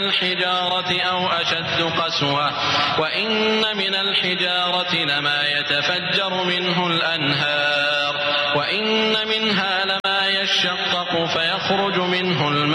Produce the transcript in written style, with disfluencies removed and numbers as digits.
الحجارة أو أشد قسوة وإن من الحجارة لما يتفجر منه الأنهار وإن منها لما يشقق فيخرج منه الماء